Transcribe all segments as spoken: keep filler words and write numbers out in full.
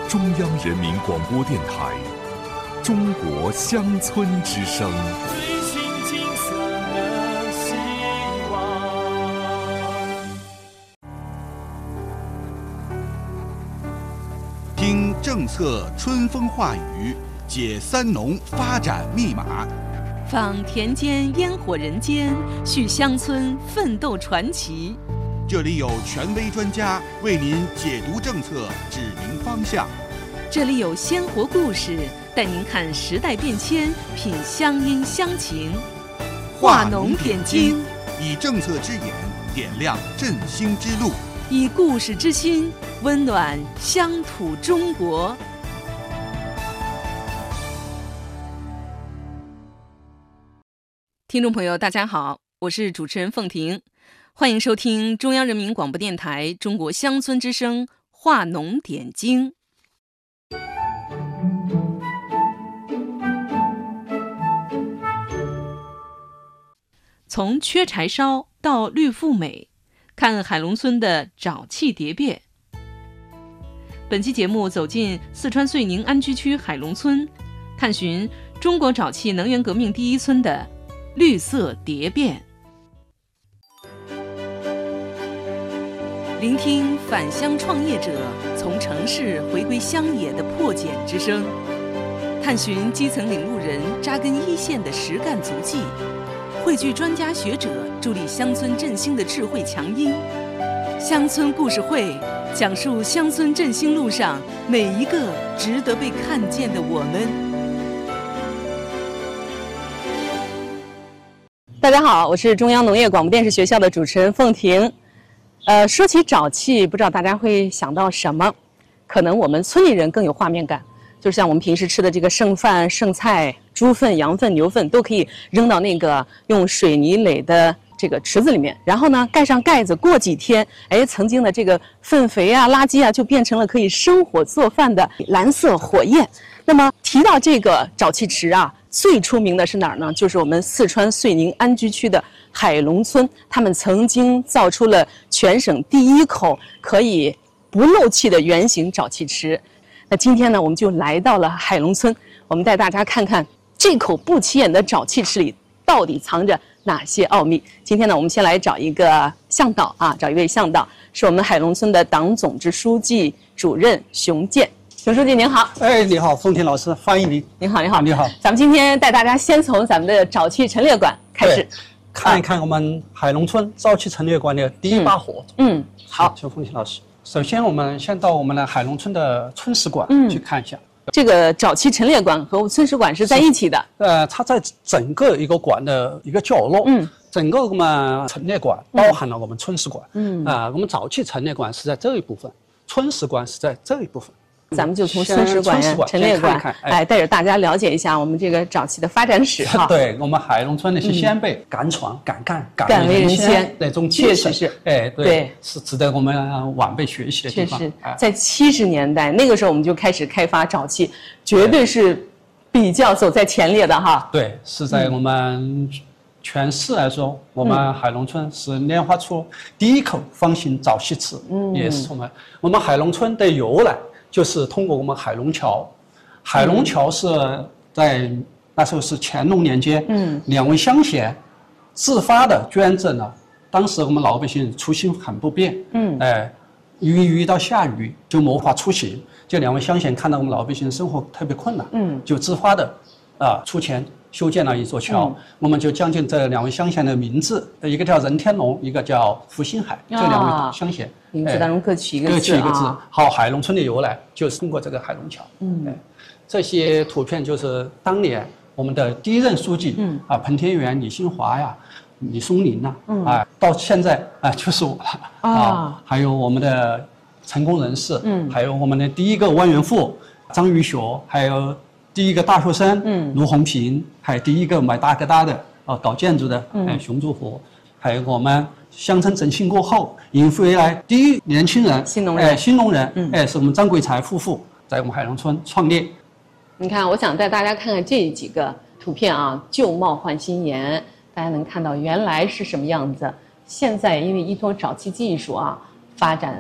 中央人民广播电台中国乡村之声。 最新金色的希望。 听政策春风化雨，解三农发展密码， 访田间烟火人间，续乡村奋斗传奇。 这里有权威专家为您解读政策，指明方向。 这里有鲜活故事，带您看时代变迁，品乡音乡情。化农点睛， 以政策之眼点亮振兴之路， 以故事之心温暖乡土中国。听众朋友，大家好，我是主持人凤婷，欢迎收听中央人民广播电台中国乡村之声化农点睛。从缺柴烧到绿富美，看海龙村的沼气蝶变。本期节目走进四川遂宁安居区海龙村，探寻中国沼气能源革命第一村的绿色蝶变。聆听返乡创业者从城市回归乡野的破茧之声，探寻基层领路人扎根一线的实干足迹，汇聚专家学者助力乡村振兴的智慧强音。乡村故事会讲述乡村振兴路上每一个值得被看见的我们。大家好，我是中央农业广播电视学校的主持人凤婷。呃，说起沼气，不知道大家会想到什么？可能我们村里人更有画面感，就像我们平时吃的这个剩饭、剩菜、猪粪、羊粪、牛粪，都可以扔到那个用水泥垒的这个池子里面，然后呢盖上盖子，过几天，哎，曾经的这个粪肥啊、垃圾啊，就变成了可以生火做饭的蓝色火焰。那么提到这个沼气池啊，最出名的是哪儿呢？就是我们四川遂宁安居区的海龙村，他们曾经造出了全省第一口可以不漏气的圆形沼气池。那今天呢，我们就来到了海龙村，我们带大家看看这口不起眼的沼气池里到底藏着哪些奥秘。今天呢，我们先来找一个向导啊，找一位向导，是我们海龙村的党总支书记主任熊健。熊书记您好。 哎，你好，凤婷老师，欢迎您。 您好，您好， 你好。 咱们今天带大家先从咱们的沼气陈列馆开始， 看一看我们海龙村沼气陈列馆的第一把火。 嗯，嗯好， 就凤婷老师。首先，我们先到我们的海龙村的村史馆去看一下。 嗯、这个沼气陈列馆和村史馆是在一起的。 呃，它在整个一个馆的一个角落。嗯。整个我们陈列馆包含了我们村史馆。嗯。啊、呃，我们沼气陈列馆是在这一部分，村史馆是在这一部分。 咱们就从村史馆、陈列馆，哎，带着大家了解一下我们这个沼气的发展史哈。 对，我们海龙村那些先辈，敢闯、敢干、 敢为人先那种精神， 确实是， 哎，对，是值得我们晚辈学习的地方。 确实，在七十年代那个时候，我们就开始开发沼气，绝对是比较走在前列的哈。 对，是在我们全市来说，我们海龙村是研发出第一口方形沼气池，嗯，也是我们我们海龙村的由来。就是通过我们海龙桥，海龙桥是在那时候是乾隆年间，嗯，两位乡贤自发的捐赠了。当时我们老百姓出行很不便，嗯，哎，一遇到下雨就没法出行，就两位乡贤看到我们老百姓生活特别困难，嗯，就自发的啊出钱修建了一座桥。嗯、我们就将近这两位乡贤的名字，一个叫任天龙，一个叫福星海，这两位乡贤。 名字当中各取一个字， 各取一个字。好，海龙村的由来就是通过这个海龙桥。嗯，这些图片就是当年我们的第一任书记，嗯啊，彭天元、李新华呀、李松林呐，嗯啊，到现在啊就是我了啊，还有我们的成功人士，嗯，还有我们的第一个万元户张玉学，还有第一个大学生，嗯，卢洪平，还有第一个买大哥大的啊搞建筑的，哎，熊祝福，还有我们。乡村振兴过后，引回来第一年轻人， 新农人， 哎，新农人，嗯，哎，是我们张桂才夫妇在我们海龙村创立。 你看，我想带大家看看这几个图片啊，旧貌换新颜，大家能看到原来是什么样子。现在因为依托沼气技术啊，发展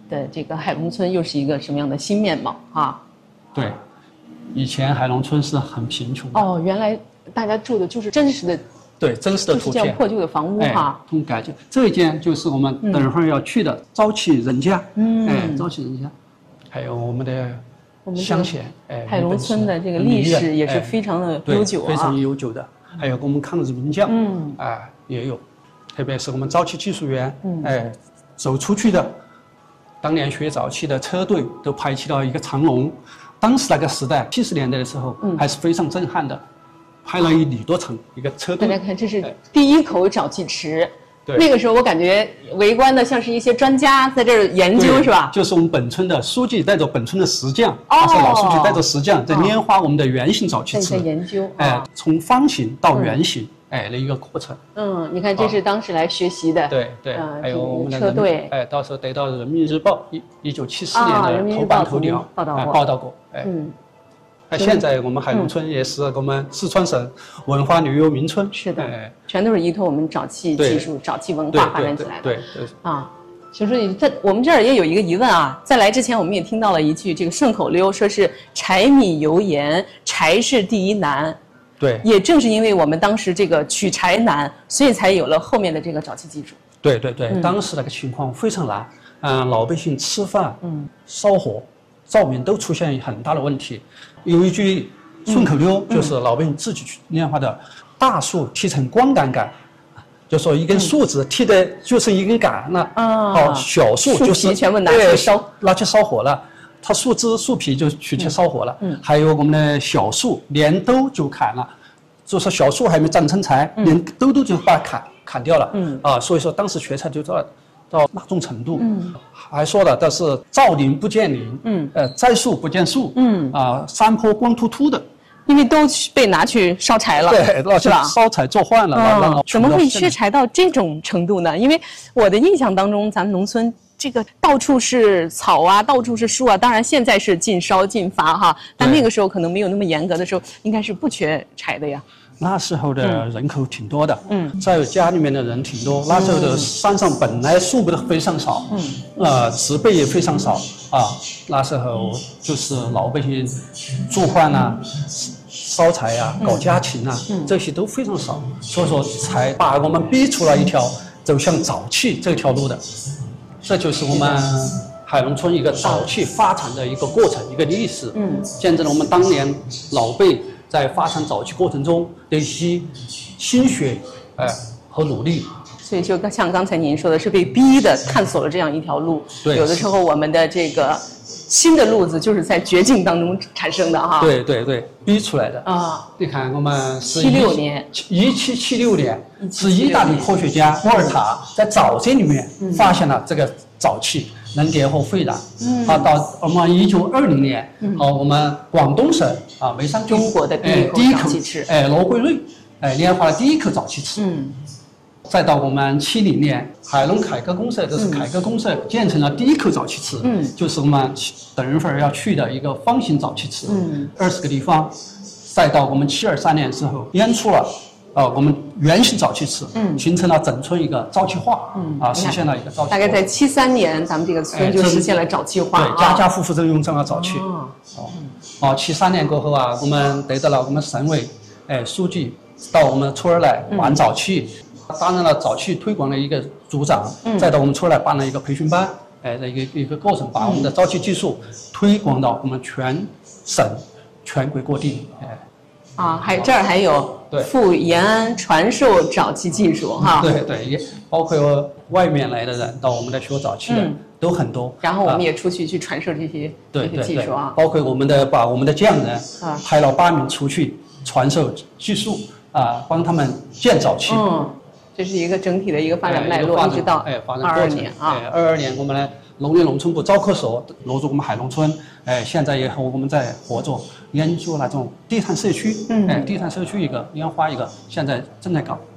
的这个海龙村又是一个什么样的新面貌啊？ 对，以前海龙村是很贫穷的。 哦，原来大家住的就是真实的， 对，真实的就是图片。 这样破旧的房屋哈。 通改建，这一间就是我们等会儿要去的早期人家。嗯，哎，早期人家，还有我们的乡贤，哎， 海龙村的这个历史也是非常的悠久啊， 非常悠久的。还有我们抗日名将，嗯，哎，也有，特别是我们早期技术员，嗯，哎，走出去的。当年学早期的车队都排起了一个长龙，当时那个时代，七十年代的时候，嗯，还是非常震撼的，排了一里多长一个车队。 大家看，这是第一口沼气池。 对， 那个时候我感觉围观的像是一些专家在这儿研究，是吧？ 就是我们本村的书记带着本村的石匠，哦，他是老书记带着石匠在拈花我们的圆形沼气池， 在研究， 哎，从方形到圆形。嗯哎的一个过程。 嗯，你看这是当时来学习的。 对对，呃、还有我们的车队。 哎，到时候得到《人民日报》一一九七四年的头版头条报道过。 报道过。哎，嗯。哎，现在我们海龙村也是我们四川省文化旅游名村。 是的，哎，全都是依托我们沼气技术、沼气文化发展起来的。 对对。 啊，其实在我们这儿也有一个疑问啊，在来之前我们也听到了一句这个顺口溜，说是柴米油盐，柴是第一难。 对， 也正是因为我们当时这个取柴难，所以才有了后面的这个沼气技术。 对对对，嗯、当时那个情况非常难，嗯、呃，老百姓吃饭、嗯、烧火、照明都出现很大的问题。有一句顺口溜，嗯、就是老百姓自己去拈花的：大树剃成光杆杆，就说一根树枝剃的就是一根杆了，嗯、好，小树就是全部拿去烧， 拿去烧火了。它树枝、树皮就取去烧火了，嗯，还有我们的小树连兜就砍了，就是小树还没长成材，嗯、连兜兜就把它砍砍掉了，嗯啊，所以说当时决策就到到那种程度，嗯，还说了，但是造林不见林，嗯，呃，栽树不见树，嗯啊，山坡光秃秃的， 因为都被拿去烧柴了， 对，是吧？烧柴做饭了， 嗯、怎么会缺柴到这种程度呢？因为我的印象当中，咱们农村。这个到处是草啊，到处是树啊。当然现在是禁烧禁伐哈，但那个时候可能没有那么严格的时候，应该是不缺柴的呀。 那时候的人口挺多的，嗯，再有家里面的人挺多。那时候的山上本来树木都非常少，嗯，呃，植被也非常少啊。那时候就是老百姓做饭啊、烧柴啊、搞家禽啊，嗯、这些都非常少，所以说才把我们逼出了一条走向沼气这条路的。这就是我们海龙村一个早期发展的一个过程，一个历史，嗯，见证了我们当年老辈在发展早期过程中的一些心血，哎和努力。 所以就像刚才您说的，是被逼的探索了这样一条路。 对， 有的时候我们的这个新的路子就是在绝境当中产生的哈。 对对对，逼出来的啊！你看我们是七六年， 一七七六年是意大利科学家波尔塔在沼泽里面发现了这个沼气能点火沸燃。嗯，啊，到我们一九二零年，啊，我们广东省啊眉山中国的第一口沼气池， 哎，罗桂瑞，哎，拈花了第一口沼气池。嗯。再到我们七零年，海龙凯歌公社，这是凯歌公社建成了第一口沼气池，嗯，就是我们等一会儿要去的一个方形沼气池，嗯，二十个地方。再到我们七二三年之后，编出了，呃，我们圆形沼气池，嗯，形成了整村一个沼气化，嗯，啊，实现了一个沼气化。 大概在七三年，咱们这个村就实现了沼气化， 对，家家户户都用上了沼气。哦，哦，七三年过后啊，我们得到了我们省委，哎，书记到我们村儿来玩沼气。担任了沼气推广的一个组长，嗯、再到我们村来办了一个培训班，哎，的一个一个过程，把我们的沼气技术推广到我们全省、全国各地，哎。 啊，还这儿还有赴延安传授沼气技术哈。 对对，也包括外面来的人到我们的学沼气的、嗯、都很多。 然后我们也出去去传授这些、啊、这些技术啊。 包括我们的把我们的匠人啊派了八名出去传授技术啊，帮他们建沼气。 嗯。这是一个整体的一个发展脉络，一直到二二年啊。 二二年，我们呢农业农村部招科所入驻我们海龙村，哎，现在也和我们在合作研究那种低碳社区，嗯，哎，低碳社区一个烟花一个，现在正在搞。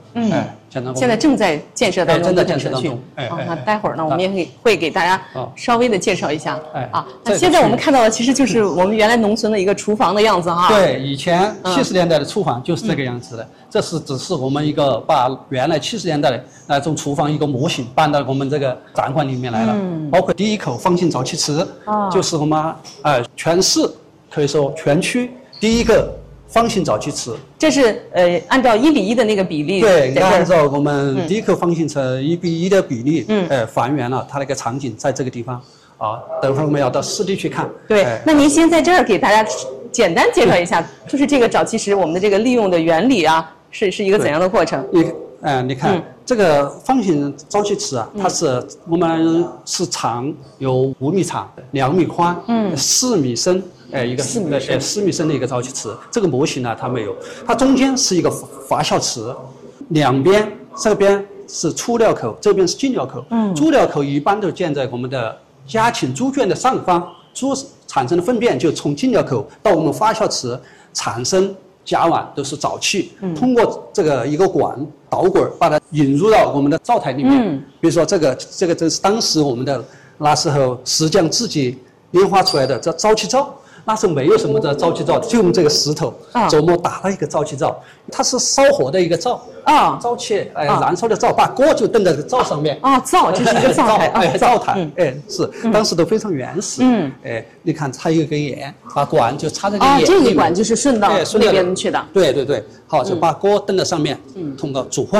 嗯， 哎，现在现在正在建设当中， 正在建设当中。 哎， 哎， 那待会儿呢，我们也会会给大家稍微的介绍一下。 哎， 啊，那现在我们看到的其实就是我们原来农村的一个厨房的样子哈。 对，以前七十年代的厨房就是这个样子的。这是只是我们一个把原来七十年代的那种厨房一个模型搬到我们这个展馆里面来了。嗯，包括第一口方形沼气池，就是我们呃全市可以说全区第一个方形沼气池。 这是呃按照一比一的那个比例。 对，按照我们第一口方形池一比一的比例，嗯，呃还原了它那个场景在这个地方。啊，等会儿我们要到实地去看。 对，哎、那您先在这儿给大家简单介绍一下，就是这个沼气池我们的这个利用的原理啊，是是一个怎样的过程？ 你，呃，你看、嗯、这个方形沼气池啊，它是、嗯、我们是长有五米长，两米宽，嗯，四米深，哎、呃，一个四米深，呃，四米深的一个沼气池。这个模型呢，它没有，它中间是一个发酵池，两边这边是出料口，这边是进料口。嗯，出料口一般都建在我们的家禽猪圈的上方，猪产生的粪便就从进料口到我们发酵池产生甲烷，都是沼气，嗯、通过这个一个管导管把它引入到我们的灶台里面。嗯、比如说这个这个这是当时我们的那时候石匠自己研发出来的这沼气灶。那时候没有什么的沼气灶，就用这个石头琢磨打了一个沼气灶，它是烧火的一个灶啊，沼气哎燃烧的灶，把锅就炖在这个灶上面啊，灶就是一个灶台， 哎灶台哎是，当时都非常原始，嗯哎你看插一根眼，把管就插在这个眼， 啊这个管就是顺到那边去的， 对对对，好就把锅炖在上面，嗯通过煮饭。